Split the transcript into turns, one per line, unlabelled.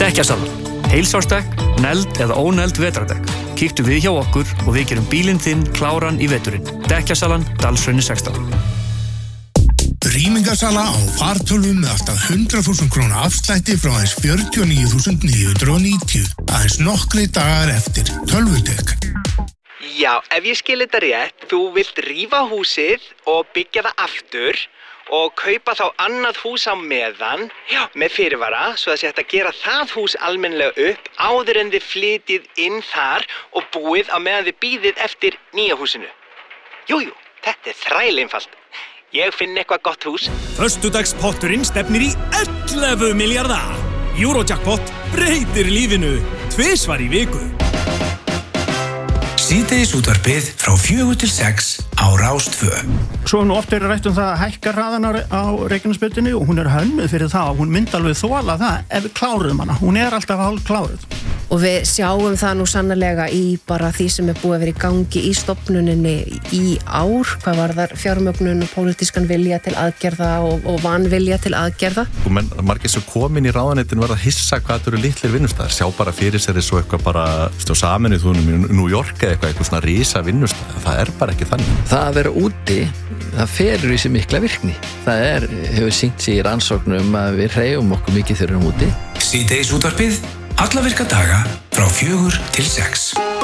Dekkjasalan. Heilsársdekk, negld eða ónegld vetrardekk. Kíktu við hjá okkur og við gerum bílinn þinn kláran í veturinn. Dekkjasalan, Dalshrauni 16.
Rýmingasala á fartölvum með allt að 100.000 króna afslætti frá aðeins 49.990. Aðeins nokkri dagar eftir tölvudekk.
Já, ef ég skil þetta rétt, þú vilt rífa húsið og byggja það aftur og kaupa þá annað hús á meðan, með fyrirvara, svo að sé hægt að gera það hús almennilega upp áður en þið flytjið inn þar og búið á meðan þið bíðið eftir nýja húsinu. Jújú, þetta er þræleinfalt. Ég finn eitthvað gott hús.
Föstudagspotturinn stefnir í 11 milljarða. Eurojackpot breytir lífinu 2 í viku.
Síðdegisútvarpið frá 4 til 6 á Rás 2.
Svo nú oft rætt það að hækka hraðan á Reykjanesbrautinni og hún hönnuð fyrir það og hún myndi alveg þola það ef við kláruðum hana. Hún alltaf hálf kláruð.
Og við sjáum það nú sannarlega í bara því sem búið að vera í gangi í stofnuninni í ár, hvað varðar fjármögnun og pólitískan vilja til aðgerða og vanvilja til aðgerða.
Og margir sem komin í ráðuneytin verða að hissa hvað þetta eru litlir vinnustæðar. Sjá bara fyrir sér þessu eitthvað bara Sameinuðu þjóðunum í New York eða eitthvað svona risa vinnustæð. Það bara ekki þannig.
Það að vera úti, það felur í sig mikla virkni. Það hefur sýnt sig í rannsóknum að við hreyfum okkur mikið þegar við erum úti.
Síðdegisútvarpið alla virka daga frá 4 til 6.